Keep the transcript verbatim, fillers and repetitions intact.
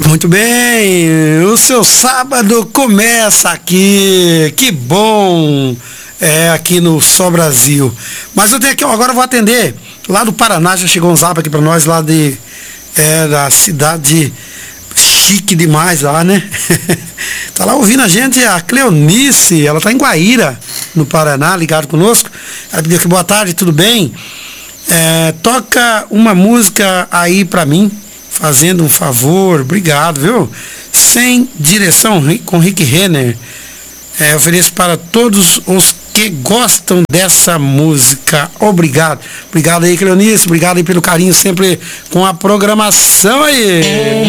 Muito bem, o seu sábado começa aqui, que bom, é aqui no Só Brasil. Mas eu tenho aqui, ó, agora eu vou atender, lá do Paraná, já chegou um zap aqui pra nós, lá de, é, da cidade chique demais lá, né? Tá lá ouvindo a gente, a Cleonice, ela tá em Guaíra, no Paraná, ligado conosco. Ela pediu aqui, boa tarde, tudo bem? É, toca uma música aí pra mim, fazendo um favor, obrigado, viu? Sem direção, com Rick Renner. É, ofereço para todos os que gostam dessa música. Obrigado. Obrigado aí, Cleonice. Obrigado aí pelo carinho sempre com a programação aí.